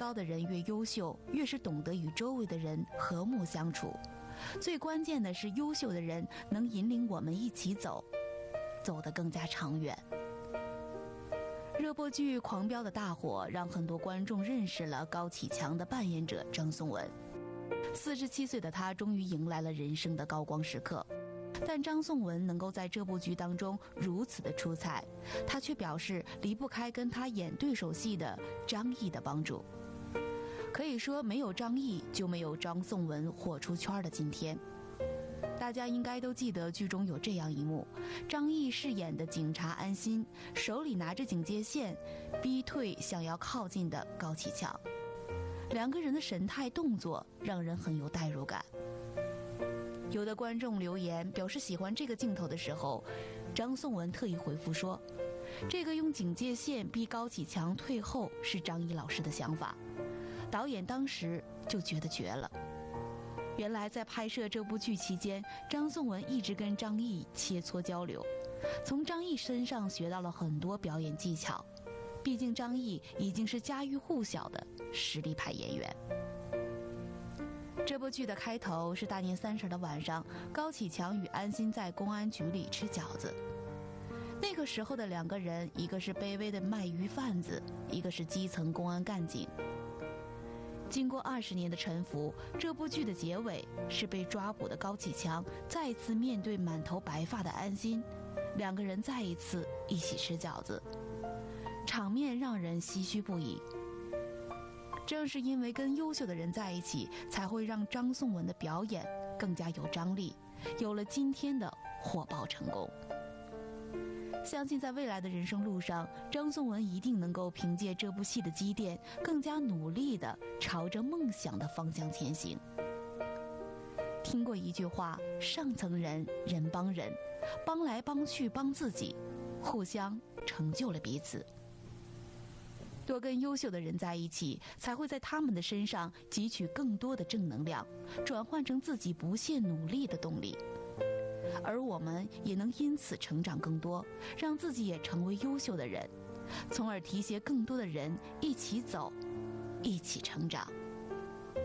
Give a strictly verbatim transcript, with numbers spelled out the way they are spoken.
高的人越优秀，越是懂得与周围的人和睦相处。最关键的是，优秀的人能引领我们一起走，走得更加长远。热播剧《狂飙》的大火，让很多观众认识了高启强的扮演者张颂文。四十七岁的他终于迎来了人生的高光时刻。但张颂文能够在这部剧当中如此的出彩，他却表示离不开跟他演对手戏的张译的帮助。可以说，没有张译就没有张颂文火出圈的今天。大家应该都记得剧中有这样一幕，张译饰演的警察安心手里拿着警戒线，逼退想要靠近的高启强。两个人的神态动作让人很有代入感。有的观众留言表示喜欢这个镜头的时候，张颂文特意回复说，这个用警戒线逼高启强退后是张译老师的想法，导演当时就觉得绝了。原来在拍摄这部剧期间，张颂文一直跟张译切磋交流，从张译身上学到了很多表演技巧，毕竟张译已经是家喻户晓的实力派演员。这部剧的开头是大年三十的晚上，高启强与安心在公安局里吃饺子。那个时候的两个人，一个是卑微的卖鱼贩子，一个是基层公安干警。经过二十年的沉浮，这部剧的结尾是被抓捕的高启强再次面对满头白发的安心，两个人再一次一起吃饺子，场面让人唏嘘不已。正是因为跟优秀的人在一起，才会让张颂文的表演更加有张力，有了今天的火爆成功。相信在未来的人生路上，张颂文一定能够凭借这部戏的积淀，更加努力地朝着梦想的方向前行。听过一句话，上层人人帮人，帮来帮去帮自己，互相成就了彼此。多跟优秀的人在一起，才会在他们的身上汲取更多的正能量，转换成自己不懈努力的动力。而我们也能因此成长更多，让自己也成为优秀的人，从而提携更多的人一起走，一起成长。